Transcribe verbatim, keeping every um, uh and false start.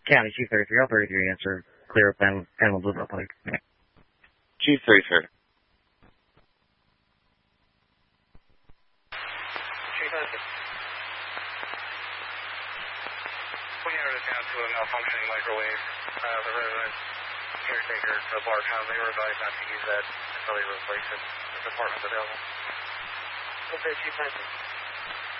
County Chief thirty-three, L thirty-three, answer. Clear up Panama, Panama Blue Belt Lake. Chief thirty-three. Chief thirty-three. We entered down to a malfunctioning microwave. Uh, the resident caretaker, the bar town, they were advised not to use that until they replace it. The department's available. Okay, Chief thirty-three.